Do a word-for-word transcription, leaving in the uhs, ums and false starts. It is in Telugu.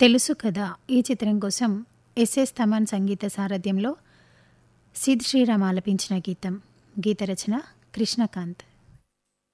తెలుసు కదా ఈ చిత్రం కోసం ఎస్ఎస్ తమన్ సంగీత సారథ్యంలో సిద్ శ్రీరామ్ ఆలపించిన గీతం. గీత రచన కృష్ణకాంత్.